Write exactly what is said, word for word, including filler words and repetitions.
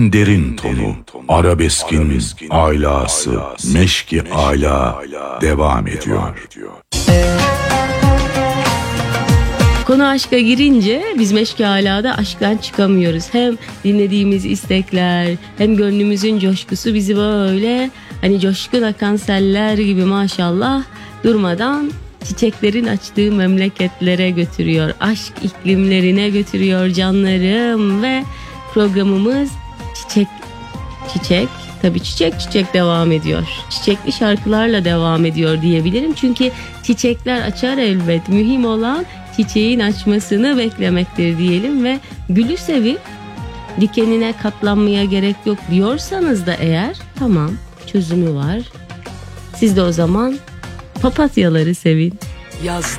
En derin tonu, arabeskin alası, meşki ala devam ediyor. Konu aşka girince biz meşki alada aşktan çıkamıyoruz. Hem dinlediğimiz istekler hem gönlümüzün coşkusu bizi böyle hani coşkun akan seller gibi maşallah durmadan çiçeklerin açtığı memleketlere götürüyor. Aşk iklimlerine götürüyor canlarım ve programımız çiçek çiçek tabii çiçek çiçek devam ediyor. Çiçekli şarkılarla devam ediyor diyebilirim. Çünkü çiçekler açar elbet. Mühim olan çiçeğin açmasını beklemektir diyelim ve gülü sevip dikenine katlanmaya gerek yok diyorsanız da eğer tamam çözümü var. Siz de o zaman papatyaları sevin. Yaz